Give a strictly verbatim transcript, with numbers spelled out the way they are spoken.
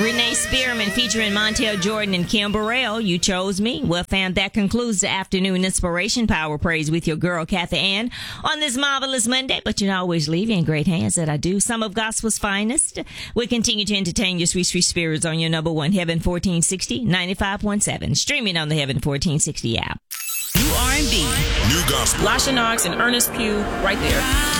Renee Spearman featuring Montel Jordan and Kim Burrell. You chose me. Well, fam, that concludes the afternoon inspiration power praise with your girl, Kathy Ann, on this marvelous Monday. But you can always leave you in great hands that I do. Some of gospel's finest. We continue to entertain your sweet, sweet spirits on your number one, Heaven fourteen sixty, ninety-five point seven. Streaming on the Heaven fourteen sixty app. New R and B. New gospel. Lasha Knox and Ernest Pugh right there.